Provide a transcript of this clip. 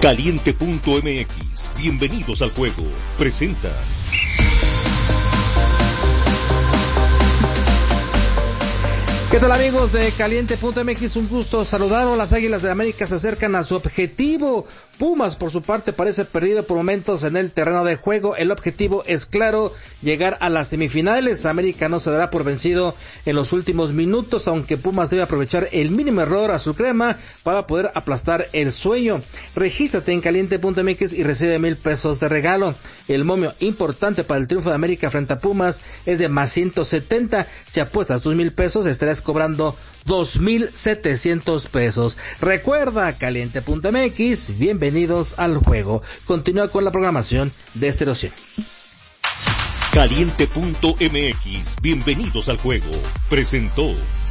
Caliente.mx, bienvenidos al juego, presenta. ¿Qué tal, amigos de Caliente.mx? Un gusto saludarlos. Las Águilas de América se acercan a su objetivo. Pumas, por su parte, parece perdido por momentos en el terreno de juego. El objetivo es claro, llegar a las semifinales. América no se dará por vencido en los últimos minutos, aunque Pumas debe aprovechar el mínimo error azul crema para poder aplastar el sueño. Regístrate en Caliente.mx y recibe $1,000 de regalo. El momio importante para el triunfo de América frente a Pumas es de más 170. Si apuestas tus $1,000, estarás cobrando $2,700. Recuerda, Caliente.mx, bienvenidos al juego. Continúa con la programación de Estéreo 100. Caliente.mx, bienvenidos al juego, presentó.